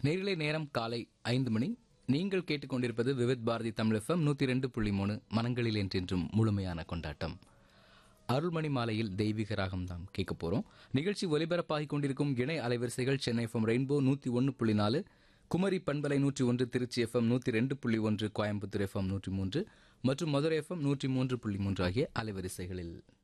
நேரிலை நேரம் காலை 5 மணி. நீங்கள் கேட்டுக்கொண்டிருப்பது விவித் பாரதி தமிழ் FM 102.3 மனங்களில் என்றென்றும் முழுமையான கொண்டாட்டம். அருள்மணி மாலையில் தெய்வீக ராகம் தான் கேட்க போறோம். நிகழ்ச்சி ஒலிபரப்பாகிக் கொண்டிருக்கும் இணை அலைவரிசைகள் சென்னை FM ரெயின்போ 101.4, குமரி பண்பலை 101, திருச்சி FM 102.1, கோயம்புத்தூர் FM 103 மற்றும் மதுரை FM 103.3 ஆகிய அலைவரிசைகளில்.